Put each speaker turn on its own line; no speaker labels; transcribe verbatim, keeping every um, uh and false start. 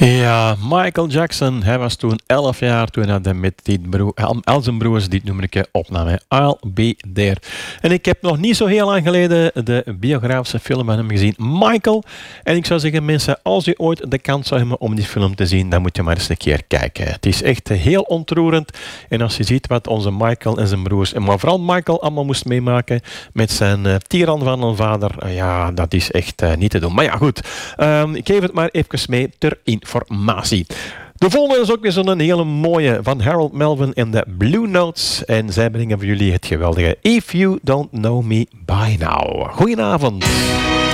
Ja, Michael Jackson, hij was toen elf jaar toen hij de met die broer, al zijn broers dit nummerke opnam. I'll Be There. En ik heb nog niet zo heel lang geleden de biografische film van hem gezien, Michael. En ik zou zeggen, mensen, als u ooit de kans zou hebben om die film te zien, dan moet je maar eens een keer kijken. Het is echt heel ontroerend. En als je ziet wat onze Michael en zijn broers, en maar vooral Michael, allemaal moest meemaken met zijn uh, tiran van een vader, uh, ja, dat is echt uh, niet te doen. Maar ja, goed. Um, ik geef het maar even mee ter informatie. De volgende is ook weer zo'n hele mooie van Harold Melvin en de Blue Notes. En zij brengen voor jullie het geweldige If You Don't Know Me By Now. Goedenavond.